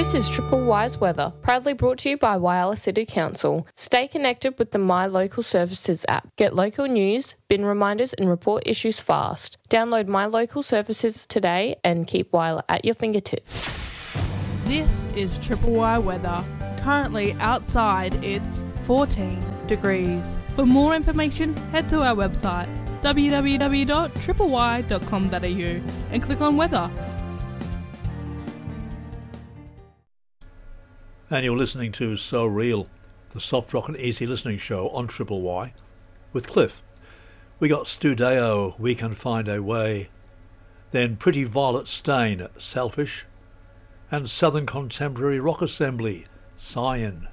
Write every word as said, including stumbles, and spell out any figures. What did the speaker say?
This is Triple Y's weather, proudly brought to you by Whyalla City Council. Stay connected with the My Local Services app. Get local news, bin reminders and report issues fast. Download My Local Services today and keep Whyalla at your fingertips. This is Triple Y weather. Currently outside it's fourteen degrees. For more information, head to our website w w w dot triple y dot com dot a u and click on weather. And you're listening to So Real, the soft rock and easy listening show on Triple Y with Cliff. We got Stu Deo, We Can Find a Way, then Pretty Violet Stain, Selfish, and Southern Contemporary Rock Assembly, Cyan.